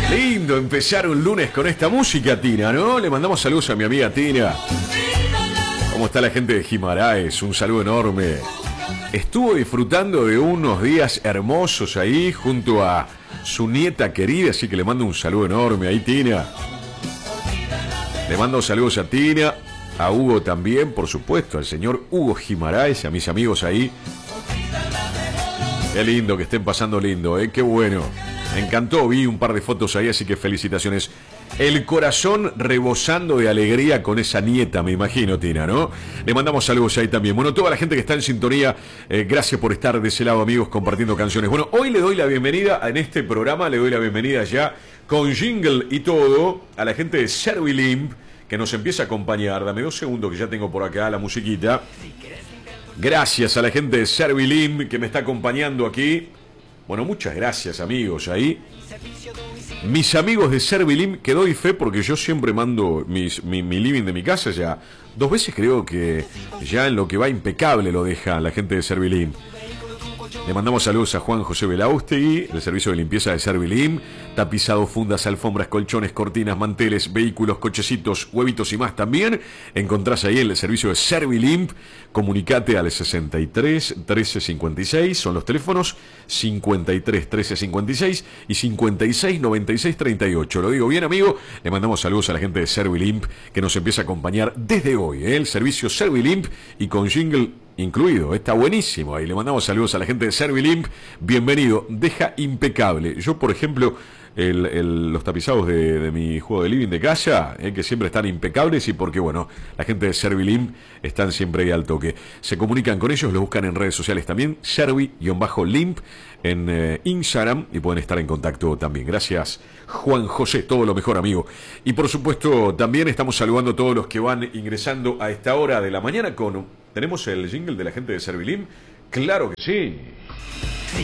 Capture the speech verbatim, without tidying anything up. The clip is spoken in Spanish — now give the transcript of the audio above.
Lindo empezar un lunes con esta música, Tina, ¿no? Le mandamos saludos a mi amiga Tina. ¿Cómo está la gente de Guimaraes? Un saludo enorme. Estuvo disfrutando de unos días hermosos ahí junto a su nieta querida, así que le mando un saludo enorme ahí, Tina. Le mando saludos a Tina, a Hugo también, por supuesto, al señor Hugo Guimaraes, a mis amigos ahí. Qué lindo que estén pasando lindo, ¿eh? Qué bueno. Me encantó, vi un par de fotos ahí, así que felicitaciones. El corazón rebosando de alegría con esa nieta, me imagino, Tina, ¿no? Le mandamos saludos ahí también. Bueno, toda la gente que está en sintonía, eh, gracias por estar de ese lado, amigos, compartiendo canciones. Bueno, hoy le doy la bienvenida en este programa, le doy la bienvenida ya con jingle y todo a la gente de Servilimp, que nos empieza a acompañar. Dame dos segundos que ya tengo por acá la musiquita. Gracias a la gente de Servilimp que me está acompañando aquí. Bueno, muchas gracias, amigos, ahí. Mis amigos de Servilimp, que doy fe porque yo siempre mando mis, mi, mi living de mi casa ya. Dos veces creo que ya en lo que va impecable lo deja la gente de Servilimp. Le mandamos saludos a Juan José Belaustegui, el servicio de limpieza de Servilimp. Tapizado, fundas, alfombras, colchones, cortinas, manteles, vehículos, cochecitos, huevitos y más también. Encontrás ahí el servicio de Servilimp. Comunicate al sesenta y tres, trece cincuenta y seis, son los teléfonos cincuenta y tres, trece cincuenta y seis y cincuenta y seis, noventa y seis, treinta y ocho. Lo digo bien, amigo. Le mandamos saludos a la gente de Servilimp que nos empieza a acompañar desde hoy, ¿eh? El servicio Servilimp y con jingle incluido, está buenísimo. Ahí le mandamos saludos a la gente de Servilimp. Bienvenido, deja impecable. Yo, por ejemplo, el, el, los tapizados de, de mi juego de living de casa, eh, que siempre están impecables, y porque, bueno, la gente de Servilimp están siempre ahí al toque. Se comunican con ellos, los buscan en redes sociales también, Servi-Limp en eh, Instagram, y pueden estar en contacto también. Gracias, Juan José, todo lo mejor, amigo. Y por supuesto, también estamos saludando a todos los que van ingresando a esta hora de la mañana con... ¿Tenemos el jingle de la gente de Servilimp? Claro que sí.